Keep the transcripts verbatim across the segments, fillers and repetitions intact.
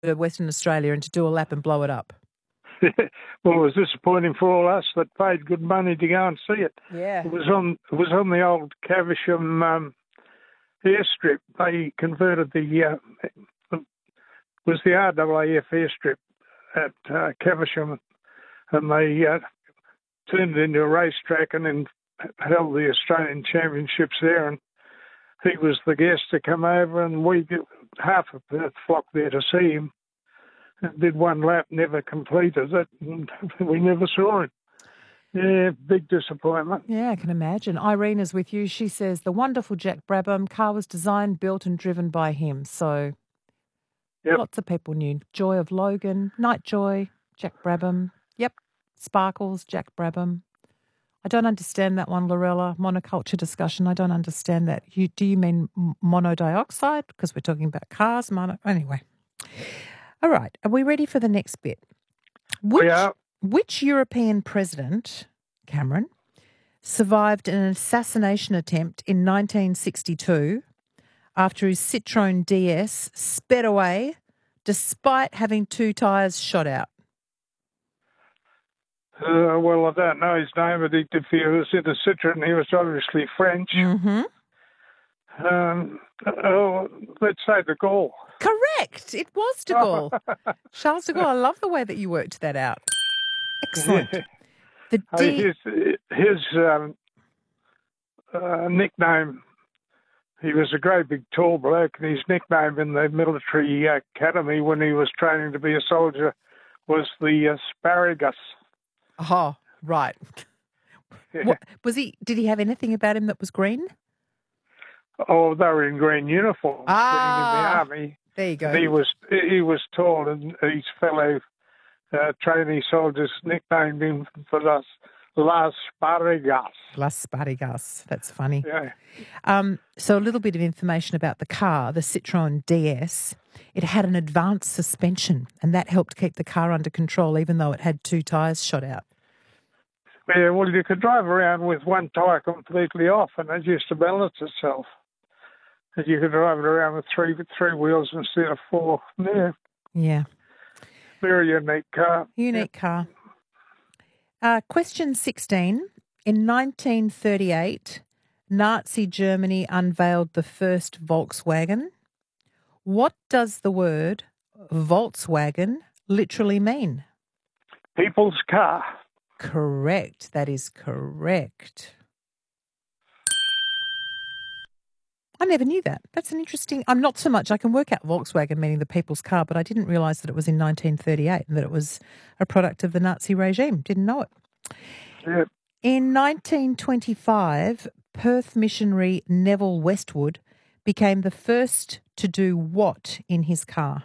to Western Australia and to do a lap and blow it up. Well, it was disappointing for all us that paid good money to go and see it. Yeah. It was on it was on the old Caversham um, airstrip. They converted the uh, it was the R A A F airstrip at uh, Caversham, and they uh, turned it into a racetrack and then held the Australian Championships there. And he was the guest to come over, and we half of Perth flocked there to see him. Did one lap, never completed it, and we never saw him. Yeah, big disappointment. Yeah, I can imagine. Irene is with you. She says the wonderful Jack Brabham car was designed, built and driven by him. So yep. Lots of people knew. Joy of Logan, Night Joy, Jack Brabham. Yep, Sparkles, Jack Brabham. I don't understand that one, Lorella. Monoculture discussion. I don't understand that. You, do you mean monodioxide? Because we're talking about cars. Mono, anyway. All right. Are we ready for the next bit? Which, we are. Which European president, Cameron, survived an assassination attempt in nineteen sixty-two after his Citroën D S sped away despite having two tyres shot out? Uh, well, I don't know his name, but if he was in a Citroën, he was obviously French. Mm-hmm. Um, oh, let's say de Gaulle. Correct. It was de Gaulle. Charles de Gaulle. I love the way that you worked that out. Excellent. The D- hey, his his um, uh, nickname, he was a great big tall bloke, and his nickname in the military academy when he was training to be a soldier was the asparagus. Oh, right. Yeah. What, was he? Did he have anything about him that was green? Oh, they were in green uniforms, ah, being in the army. There you go. He was he was tall, and his fellow uh, trainee soldiers nicknamed him for us Las Sparigas. Las Sparigas. That's funny. Yeah. Um, so a little bit of information about the car, the Citroën D S. It had an advanced suspension, and that helped keep the car under control, even though it had two tyres shot out. Yeah, well, you could drive around with one tyre completely off, and it used to balance itself. And you could drive it around with three three wheels instead of four. Yeah. Yeah. Very unique car. Unique yeah. car. Uh, question sixteen. In nineteen thirty-eight, Nazi Germany unveiled the first Volkswagen. What does the word Volkswagen literally mean? People's car. Correct. That is correct. I never knew that. That's an interesting... I'm not so much... I can work out Volkswagen meaning the people's car, but I didn't realise that it was in nineteen thirty-eight and that it was a product of the Nazi regime. Didn't know it. Yeah. In nineteen twenty-five, Perth missionary Neville Westwood became the first to do what in his car?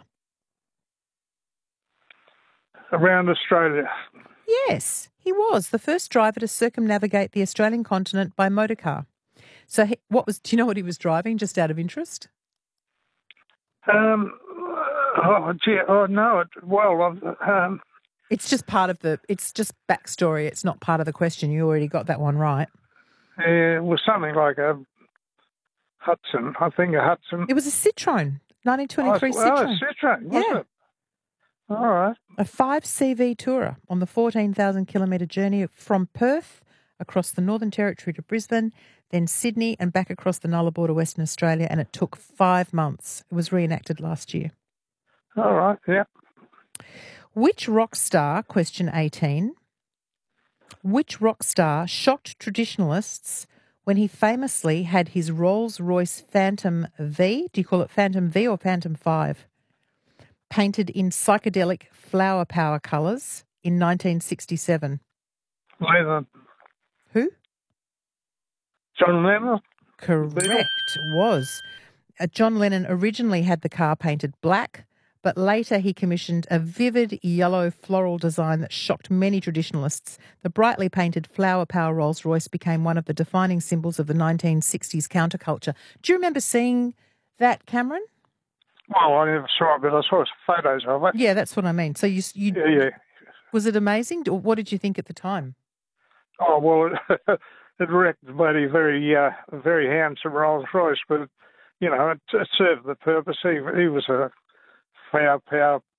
Around Australia. Yes, he was the first driver to circumnavigate the Australian continent by motorcar. So he, what was, do you know what he was driving, just out of interest? Um, oh, gee, oh no, it, well, um... It's just part of the, it's just backstory. It's not part of the question. You already got that one right. It was something like a Hudson, I think a Hudson. It was a Citroën, nineteen twenty-three oh, Citroën. Oh, a Citroën, was yeah. it? All right. A five C V tourer on the fourteen thousand kilometre journey from Perth across the Northern Territory to Brisbane, then Sydney and back across the Nullarbor to Western Australia, and it took five months. It was reenacted last year. All right, yeah. Which rock star, question eighteen, which rock star shocked traditionalists when he famously had his Rolls-Royce Phantom V, do you call it Phantom V or Phantom five, painted in psychedelic flower power colours in nineteen sixty-seven? Lennon. Who? John Lennon. Correct, was. Uh, John Lennon originally had the car painted black, but later he commissioned a vivid yellow floral design that shocked many traditionalists. The brightly painted flower power Rolls-Royce became one of the defining symbols of the nineteen sixties counterculture. Do you remember seeing that, Cameron? Well, I never saw it, but I saw photos of it. Yeah, that's what I mean. So you, you yeah, yeah. Was it amazing? What did you think at the time? Oh, well, it, it represented a very, uh, very handsome Rolls-Royce, but, you know, it, it served the purpose. He, he was a Pow Pow